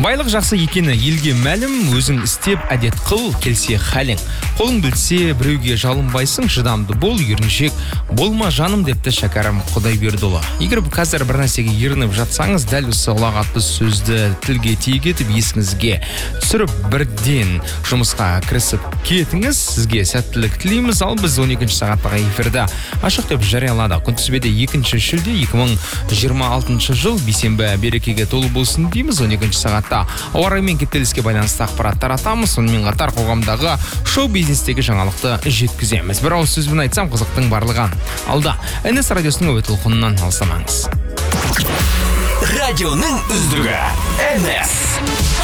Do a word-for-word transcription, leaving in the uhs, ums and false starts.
Байлық жақсы екені елге мәлім, өзің істеп әдет қыл, келсе халің. Қолың білсе, біреуге жалынбайсың, шыдамды бол, еріншек болма жаным депті шәкәрім Құдайбердіұлы. Егер қазір бір нәрсеге ерініп жатсаңыз, дәл осы ұлағатты сөзді тілге тиек етіп, есіңізге түсіріп бірден жұмысқа кірісіп кетіңіз. Сізге сәттілік тілейміз. Ал біз он екінші сағаттағы эфирді ашық деп жарияладық. Күнтізбеде екінші шілде екі мың жиырма алтыншы жыл бейсенбі берекеге толы болсын дейміз. он екінші сағатта ауа райымен кептеліске байланысты ақпарат таратамыз. Сонымен қатар қоғамдағы шоу-бизнестегі жаңалықты жеткіземіз. Бір ауыз сөзбен айтсам, қызықтың барлығы алда. эн эс радиосының өтіл құнынан алсамаңыз. Радионың үздігі эн эс.